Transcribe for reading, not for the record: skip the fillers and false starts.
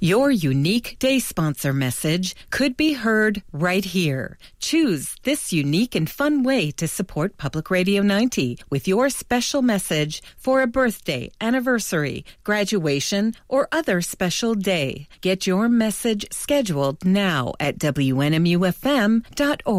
Your unique day sponsor message could be heard right here. Choose this unique and fun way to support Public Radio 90 with your special message for a birthday, anniversary, graduation, or other special day. Get your message scheduled now at WNMUFM.org.